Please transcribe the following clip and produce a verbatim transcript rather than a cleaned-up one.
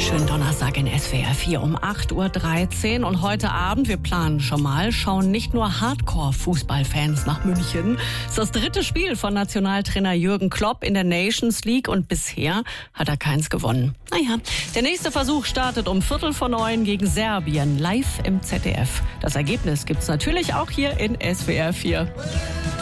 Schönen Donnerstag in S W R vier um acht Uhr dreizehn. Und heute Abend, wir planen schon mal, schauen nicht nur Hardcore-Fußballfans nach München. Es ist das dritte Spiel von Nationaltrainer Jürgen Klopp in der Nations League und bisher hat er keins gewonnen. Naja, der nächste Versuch startet um Viertel vor neun gegen Serbien, live im Z D F. Das Ergebnis gibt's natürlich auch hier in S W R vier.